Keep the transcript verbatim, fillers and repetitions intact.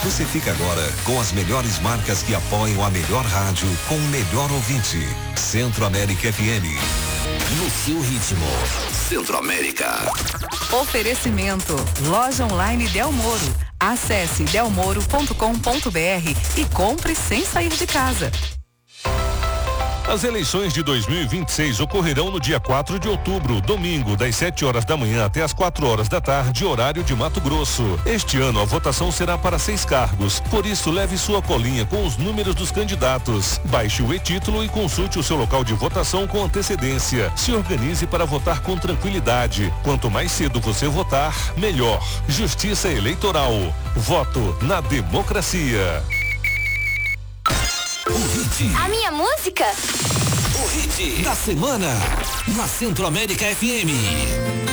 Você fica agora com as melhores marcas que apoiam a melhor rádio com o melhor ouvinte. Centro América F M. No seu ritmo. Centro América. Oferecimento. Loja online Del Moro. Acesse delmoro ponto com ponto br e compre sem sair de casa. As eleições de dois mil e vinte e seis ocorrerão no dia quatro de outubro, domingo, das sete horas da manhã até as quatro horas da tarde, horário de Mato Grosso. Este ano a votação será para seis cargos, por isso leve sua colinha com os números dos candidatos. Baixe o e-título e consulte o seu local de votação com antecedência. Se organize para votar com tranquilidade. Quanto mais cedo você votar, melhor. Justiça Eleitoral. Voto na democracia. O hit. A minha música? O hit da semana na Centro América F M.